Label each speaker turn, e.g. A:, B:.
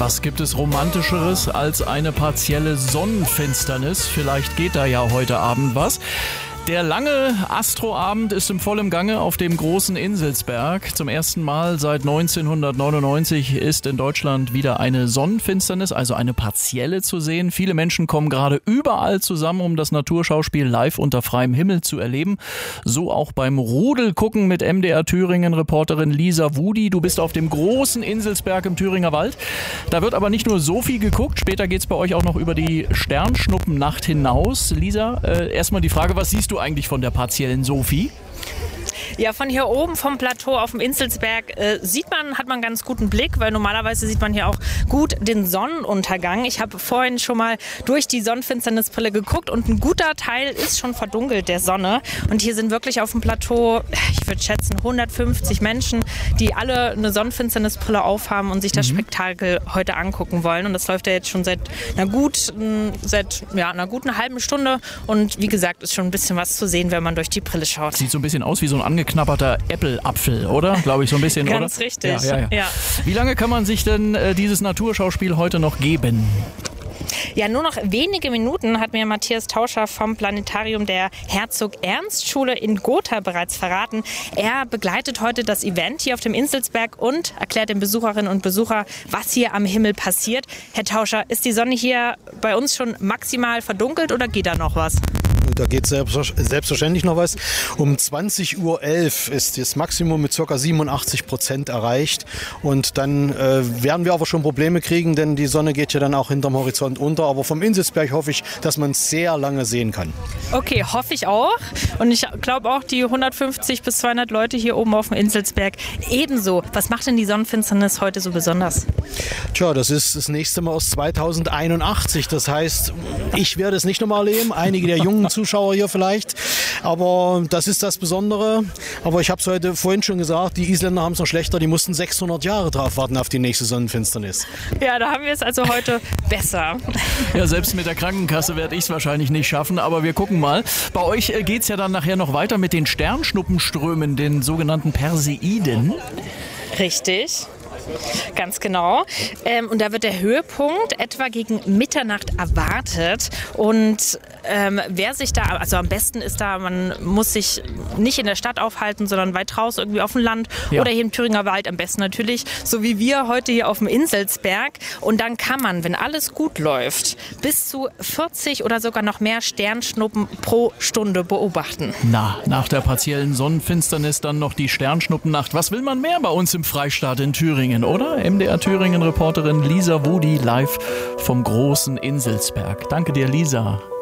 A: Was gibt es Romantischeres als eine partielle Sonnenfinsternis? Vielleicht geht da ja heute Abend was. Der lange Astroabend ist im vollen Gange auf dem großen Inselsberg. Zum ersten Mal seit 1999 ist in Deutschland wieder eine Sonnenfinsternis, also eine partielle, zu sehen. Viele Menschen kommen gerade überall zusammen, um das Naturschauspiel live unter freiem Himmel zu erleben. So auch beim Rudelgucken mit MDR Thüringen-Reporterin Lisa Wudi. Du bist auf dem großen Inselsberg im Thüringer Wald. Da wird aber nicht nur so viel geguckt. Später geht es bei euch auch noch über die Sternschnuppennacht hinaus. Lisa, erstmal die Frage, was siehst du eigentlich von der partiellen Sophie?
B: Ja, von hier oben vom Plateau auf dem Inselsberg hat man einen ganz guten Blick, weil normalerweise sieht man hier auch gut den Sonnenuntergang. Ich habe vorhin schon mal durch die Sonnenfinsternisbrille geguckt und ein guter Teil ist schon verdunkelt der Sonne. Und hier sind wirklich auf dem Plateau, ich würde schätzen, 150 Menschen, die alle eine Sonnenfinsternisbrille aufhaben und sich das Spektakel heute angucken wollen. Und das läuft ja jetzt schon seit einer guten halben Stunde. Und wie gesagt, ist schon ein bisschen was zu sehen, wenn man durch die Brille schaut.
A: Sieht so ein bisschen aus wie so ein angeknabberter Apple-Apfel, oder? Glaube ich, so ein bisschen, oder?
B: Ganz richtig, ja.
A: Wie lange kann man sich denn dieses Naturschauspiel heute noch geben?
B: Ja, nur noch wenige Minuten hat mir Matthias Tauscher vom Planetarium der Herzog-Ernst-Schule in Gotha bereits verraten. Er begleitet heute das Event hier auf dem Inselsberg und erklärt den Besucherinnen und Besuchern, was hier am Himmel passiert. Herr Tauscher, ist die Sonne hier bei uns schon maximal verdunkelt oder geht da noch was?
C: Da geht selbstverständlich noch was. Um 20.11 Uhr ist das Maximum mit ca. 87% erreicht. Und dann werden wir aber schon Probleme kriegen, denn die Sonne geht ja dann auch hinterm Horizont unter. Aber vom Inselsberg hoffe ich, dass man es sehr lange sehen kann.
B: Okay, hoffe ich auch. Und ich glaube auch die 150 bis 200 Leute hier oben auf dem Inselsberg ebenso. Was macht denn die Sonnenfinsternis heute so besonders?
C: Tja, das ist das nächste Mal aus 2081. Das heißt, ich werde es nicht nochmal erleben. Einige der jungen Zuschauer hier vielleicht. Aber das ist das Besondere. Aber ich habe es vorhin schon gesagt, die Isländer haben es noch schlechter. Die mussten 600 Jahre drauf warten auf die nächste Sonnenfinsternis.
B: Ja, da haben wir es also heute besser.
A: Ja, selbst mit der Krankenkasse werde ich es wahrscheinlich nicht schaffen, aber wir gucken mal. Bei euch geht es ja dann nachher noch weiter mit den Sternschnuppenströmen, den sogenannten Perseiden.
B: Richtig. Ganz genau. Und da wird der Höhepunkt etwa gegen Mitternacht erwartet. Und wer sich da, also am besten ist da, man muss sich nicht in der Stadt aufhalten, sondern weit draußen irgendwie auf dem Land oder hier im Thüringer Wald am besten natürlich, so wie wir heute hier auf dem Inselsberg. Und dann kann man, wenn alles gut läuft, bis zu 40 oder sogar noch mehr Sternschnuppen pro Stunde beobachten.
A: Na, nach der partiellen Sonnenfinsternis dann noch die Sternschnuppennacht. Was will man mehr bei uns im Freistaat in Thüringen, oder? MDR Thüringen-Reporterin Lisa Wudi live vom großen Inselsberg. Danke dir, Lisa.